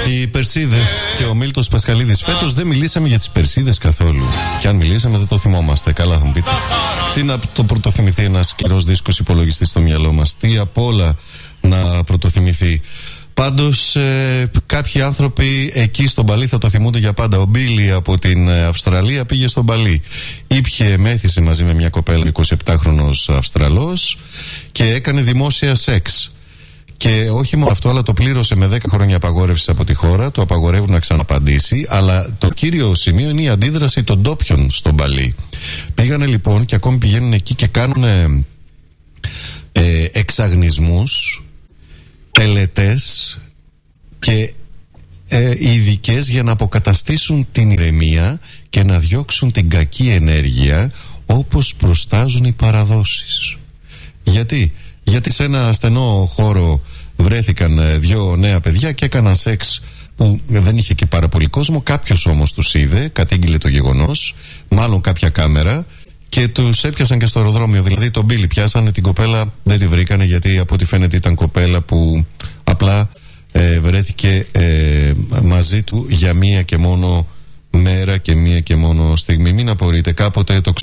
Οι Περσίδες και ο Μίλτος Πασχαλίδης. Φέτος δεν μιλήσαμε για τις Περσίδες καθόλου. Και αν μιλήσαμε δεν το θυμόμαστε. Καλά θα μου πείτε. Τι να το πρωτοθυμηθεί ένας σκληρός δίσκος υπολογιστής στο μυαλό μας. Τι απ' όλα να πρωτοθυμηθεί. Πάντως κάποιοι άνθρωποι εκεί στον Παλί θα το θυμούνται για πάντα. Ο Μπίλι από την Αυστραλία πήγε στον Παλί. Ήπιε μέθηση μαζί με μια κοπέλα 27χρονος Αυστραλός και έκανε δημόσια σεξ. Και όχι μόνο αυτό, αλλά το πλήρωσε με 10 χρόνια απαγόρευση από τη χώρα. Το απαγορεύουν να ξαναπαντήσει. Αλλά το κύριο σημείο είναι η αντίδραση των ντόπιων στον Παλί. Πήγανε λοιπόν και ακόμη πηγαίνουν εκεί και κάνουν εξαγνισμούς, τελετές και ειδικές για να αποκαταστήσουν την ηρεμία και να διώξουν την κακή ενέργεια, όπως προστάζουν οι παραδόσεις. Γιατί σε ένα στενό χώρο βρέθηκαν δύο νέα παιδιά και έκαναν σεξ που δεν είχε και πάρα πολύ κόσμο. Κάποιος όμως τους είδε, κατήγγειλε το γεγονός, μάλλον κάποια κάμερα, και τους έπιασαν και στο αεροδρόμιο. Δηλαδή τον Μπίλι πιάσανε, την κοπέλα δεν τη βρήκανε, γιατί από ό,τι φαίνεται ήταν κοπέλα που απλά βρέθηκε μαζί του για μία και μόνο μέρα και μία και μόνο στιγμή. Μην απορείτε, κάποτε το